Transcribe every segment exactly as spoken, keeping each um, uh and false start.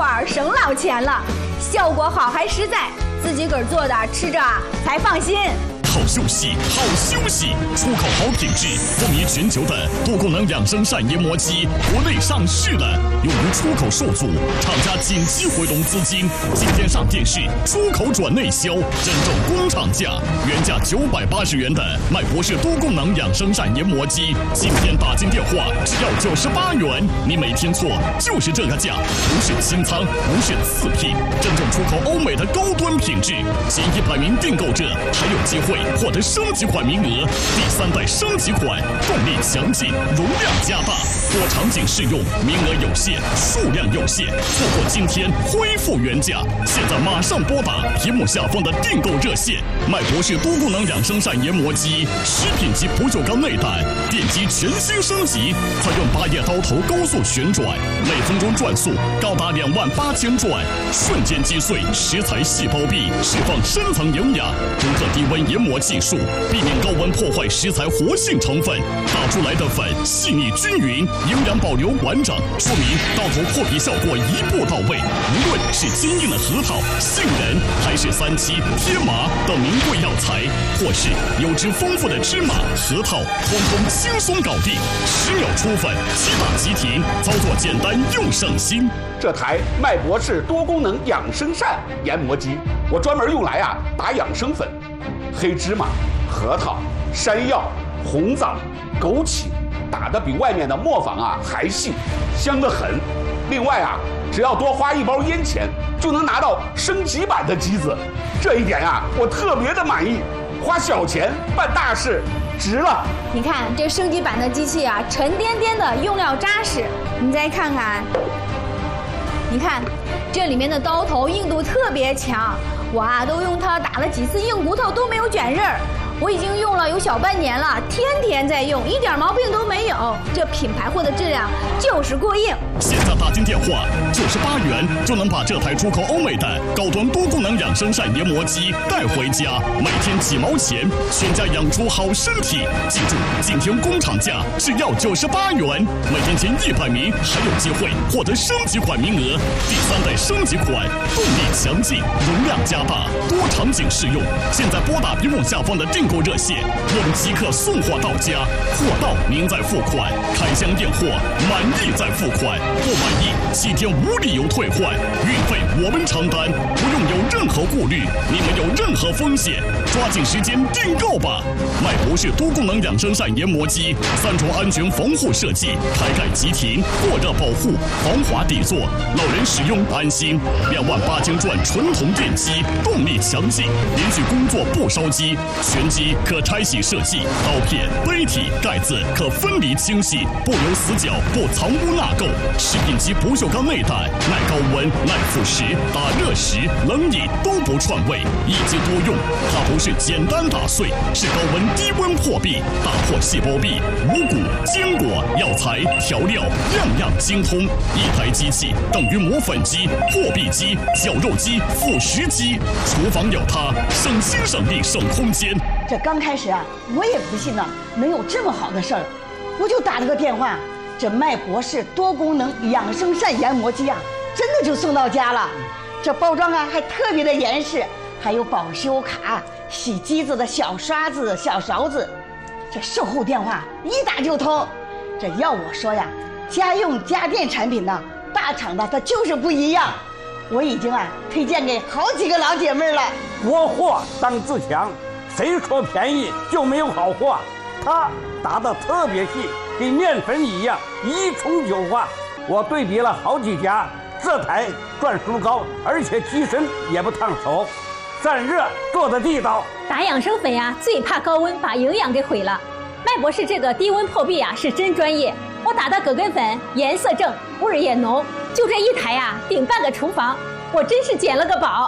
块省老钱了，效果好还实在，自己个儿做的吃着才放心。 好休息，好休息！出口好品质，风靡全球的多功能养生膳研磨机国内上市了，用于出口受阻，厂家紧急回笼资金，今天上电视，出口转内销，真正工厂价，原价九百八十元的麦博士多功能养生膳研磨机，今天打进电话只要九十八元，你没听错，就是这个价，不是清仓，不是次品，真正出口欧美的高端品质，前一百名订购者还有机会获得升级款名额，第三代升级款，动力强劲，容量加大，多场景适用，名额有限，数量有限，错过今天恢复原价。现在马上拨打屏幕下方的订购热线，麦博士多功能养生膳研磨机，食品级不锈钢内胆，电机全新升级，采用八叶刀头高速旋转，每分钟转速高达两万八千转，瞬间击碎食材细胞壁，释放深层营养，独特低温研磨技术，避免高温破坏食材活性成分，打出来的粉细腻均匀，营养保留完整，说明刀头破皮效果一步到位。无论是坚硬的核桃、杏仁，还是三七、天麻等名贵药材，或是油脂丰富的芝麻、核桃，通通轻松搞定，十秒出粉，即打即停，操作简单又省心。 这台麦博士多功能养生膳研磨机，我专门用来啊打养生粉。黑芝麻、核桃、山药、红枣、枸杞，打得比外面的磨坊啊还细，香得很。另外啊，只要多花一包烟钱，就能拿到升级版的机子，这一点啊，我特别的满意。花小钱办大事，值了。 你看这升级版的机器啊，沉甸甸的，用料扎实。你再看看，你看这里面的刀头硬度特别强。我啊，都用它打了几次硬骨头都没有卷刃儿，我已经用了有小半年了，天天在用，一点毛病都没有。这品牌货的质量就是过硬。 现在打进电话，九十八元就能把这台出口欧美的高端多功能养生膳研磨机带回家，每天几毛钱，全家养出好身体。记住，今天工厂价只要九十八元，每天前一百名还有机会获得升级款名额。第三代升级款，动力强劲，容量加大，多场景适用。现在拨打屏幕下方的订购热线，我们即刻送货到家，货到您再付款，开箱验货，满意再付款，不满意七天无理由退换，运费我们承担，不用有任何顾虑，你们有任何风险，抓紧时间订购吧。麦博士多功能养生膳研磨机，三重安全防护设计，开盖即停，过热保护，防滑底座，老人使用安心。两万八千转纯铜电机，动力强劲，连续工作不烧机，全机可拆洗设计，刀片、杯体、盖子可分离清洗，不留死角，不藏污纳垢。食品级不锈钢内胆，耐高温、耐腐蚀，打热食、冷饮都不串味，一机多用。它不是简单打碎，是高温低温破壁，打破细胞壁，五谷、坚果、药材、调料，样样精通。一台机器等于磨粉机、破壁机、绞肉机、腐蚀机，厨房有它，省心省力省空间。 这刚开始啊，我也不信呢，能有这么好的事儿，我就打了个电话，这麦博士多功能养生膳研磨机啊，真的就送到家了。这包装啊还特别的严实，还有保修卡、洗机子的小刷子、小勺子。这售后电话一打就通。这要我说呀，家用家电产品呢，大厂的它就是不一样。我已经啊推荐给好几个老姐妹了。 国货当自强，谁说便宜就没有好货？它打得特别细，跟面粉一样，一冲就化。我对比了好几家，这台转速高，而且机身也不烫手，散热做得地道。 打养生粉呀，最怕高温把营养给毁了。麦博士这个低温破壁啊，是真专业。我打的葛根粉颜色正，味儿也浓，就这一台啊，顶半个厨房，我真是捡了个宝。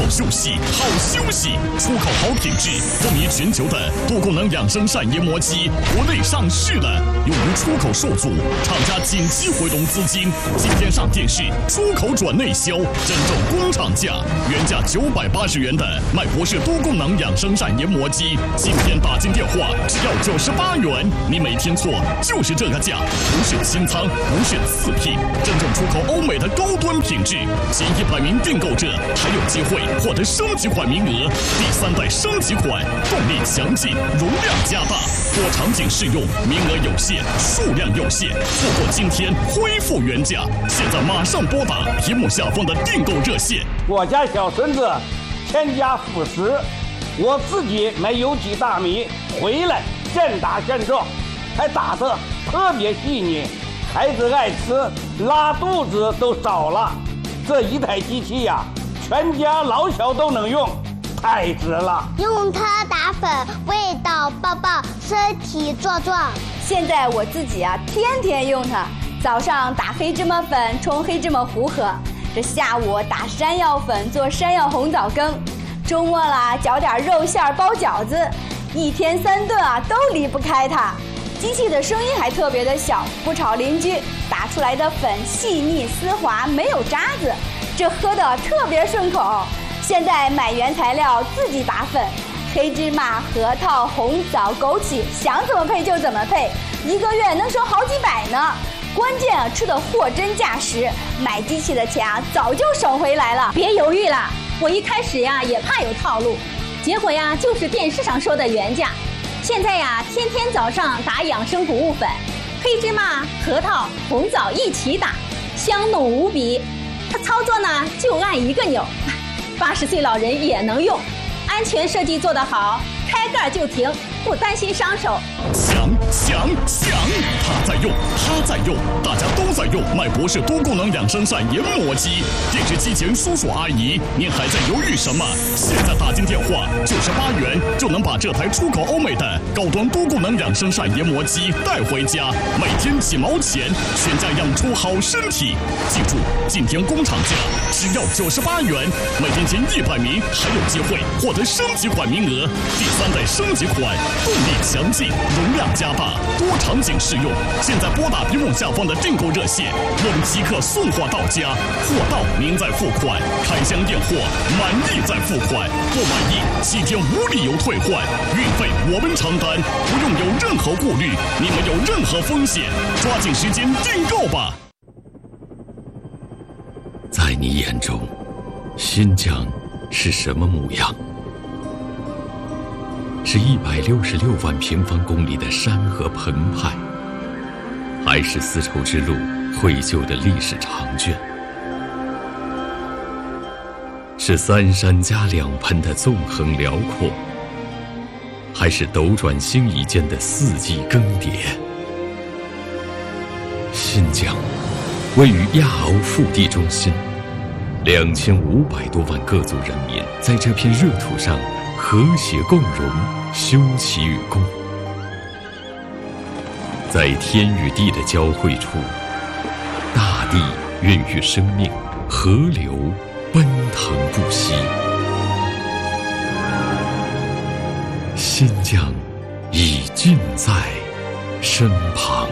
好休息，好休息，出口好品质，风靡全球的多功能养生膳研磨机，国内上市了，用于出口受阻，厂家紧急回笼资金，今天上电视，出口转内销，真正工厂价，原价九百八十元的麦博士多功能养生膳研磨机，今天打进电话只要九十八元，你没听错，就是这个价，不是清仓，不是次品，真正出口欧美的高端品质，前一百名订购者还有机会获得升级款名额，第三代升级款，动力强劲，容量加大，多场景适用，名额有限，数量有限，错过今天恢复原价，现在马上拨打屏幕下方的订购热线。 我家小孙子添加辅食，我自己买有机大米回来现打现做，还打得特别细腻，孩子爱吃，拉肚子都少了。这一台机器呀、啊，全家老小都能用，太值了。 用它打粉，味道棒棒，身体壮壮。 现在我自己啊，天天用它。早上打黑芝麻粉冲黑芝麻糊喝，这下午打山药粉做山药红枣羹，周末啦搅点肉馅包饺子，一天三顿啊都离不开它。机器的声音还特别的小，不吵邻居，打出来的粉细腻丝滑，没有渣子，这喝的特别顺口。现在买原材料自己打粉，黑芝麻、核桃、红枣、枸杞，想怎么配就怎么配，一个月能省好几百呢。关键啊，吃的货真价实，买机器的钱啊早就省回来了。 别犹豫了，我一开始呀也怕有套路，结果呀就是电视上说的原价。现在呀，天天早上打养生谷物粉，黑芝麻、核桃、红枣一起打，香浓无比。它操作呢就按一个钮，八十岁老人也能用，安全设计做得好，开盖就停，不担心伤手。 响响响！他在用，他在用，大家都在用麦博士多功能养生膳研磨机。电视机前叔叔阿姨，您还在犹豫什么？现在打进电话，九十八元就能把这台出口欧美的高端多功能养生膳研磨机带回家，每天几毛钱，全家养出好身体。记住，今天工厂价只要九十八元，每天前一百名还有机会获得升级款名额，第三代升级款，动力强劲，容量加大，多场景适用。现在拨打屏幕下方的订购热线，我们即刻送货到家，货到您再付款，开箱验货，满意再付款，不满意七天无理由退换，运费我们承担，不用有任何顾虑，你们有任何风险，抓紧时间订购吧。 在你眼中，新疆是什么模样？是一百六十六万平方公里的山河澎湃，还是丝绸之路绘就的历史长卷？是三山加两盆的纵横辽阔，还是斗转星移间的四季更迭？新疆位于亚欧腹地中心，两千五百多万各族人民在这片热土上和谐共荣，休戚与共。在天与地的交汇处，大地孕育生命，河流奔腾不息。新疆已近在身旁。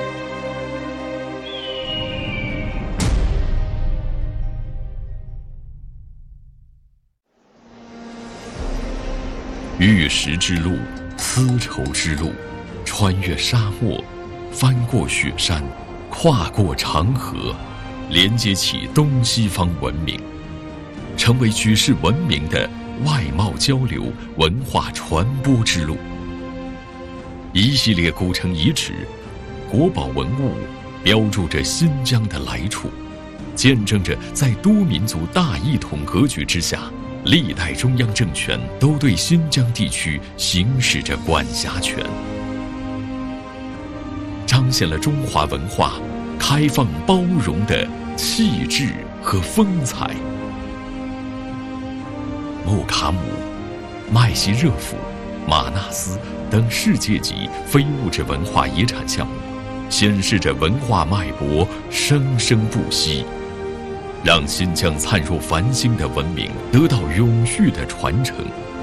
玉石之路，丝绸之路，穿越沙漠，翻过雪山，跨过长河，连接起东西方文明，成为举世闻名的外贸交流、文化传播之路。一系列古城遗址、国宝文物，标注着新疆的来处，见证着在多民族大一统格局之下，历代中央政权都对新疆地区行使着管辖权，彰显了中华文化开放包容的气质和风采。木卡姆、麦西热府、玛纳斯等世界级非物质文化遗产项目，显示着文化脉搏生生不息。 让新疆灿若繁星的文明得到永续的传承。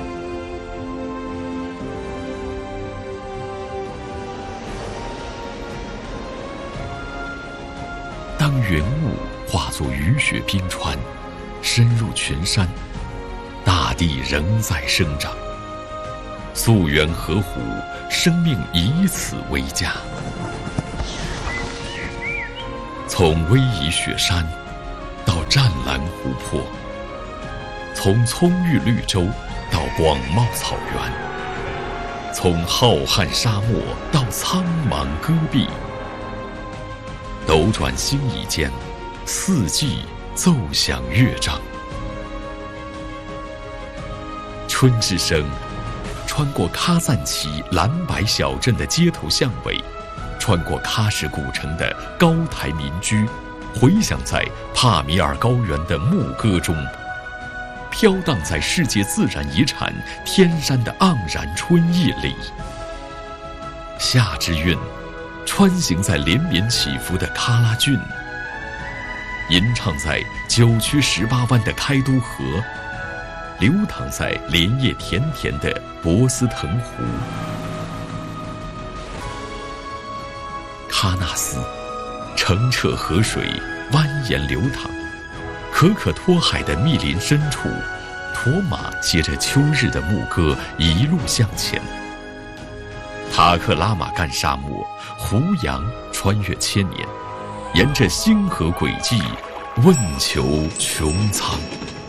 当云雾化作雨雪冰川，深入群山，大地仍在生长。溯源河湖，生命以此为家。从逶迤雪山到湛蓝湖泊，从葱郁绿洲到广袤草原，从浩瀚沙漠到苍茫戈壁，斗转星移间，四季奏响乐章。春之声穿过喀赞其蓝白小镇的街头巷尾，穿过喀什古城的高台民居，回响在帕米尔高原的牧歌中，飘荡在世界自然遗产天山的盎然春意里。夏之韵穿行在连绵起伏的喀拉峻，吟唱在九曲十八弯的开都河，流淌在莲叶田田的博斯腾湖。喀纳斯澄澈河水蜿蜒流淌，可可托海的密林深处，驼马携着秋日的牧歌一路向前。塔克拉玛干沙漠，胡杨穿越千年，沿着星河轨迹问求穹苍。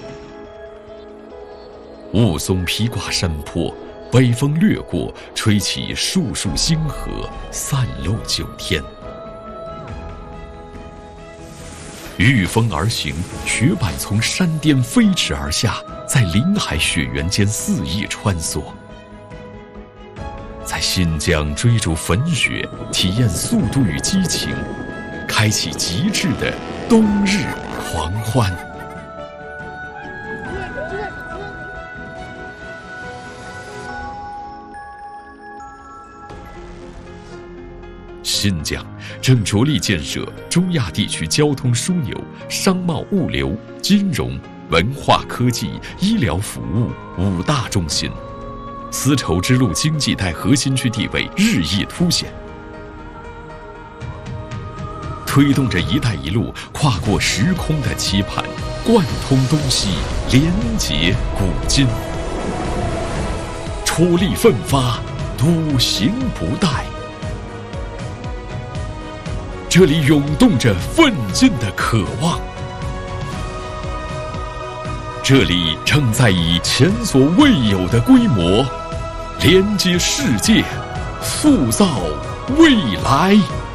雾凇披挂山坡，北风掠过，吹起树树星河，散落九天。御风而行，雪板从山巅飞驰而下，在林海雪原间肆意穿梭。在新疆追逐粉雪，体验速度与激情，开启极致的冬日狂欢。新疆正着力建设中亚地区交通枢纽、商贸物流、金融、文化科技、医疗服务五大中心，丝绸之路经济带核心区地位日益凸显，推动着“一带一路”跨过时空的期盼，贯通东西，连结古今，出力奋发，笃行不怠。这里涌动着奋进的渴望，这里正在以前所未有的规模连接世界，塑造未来。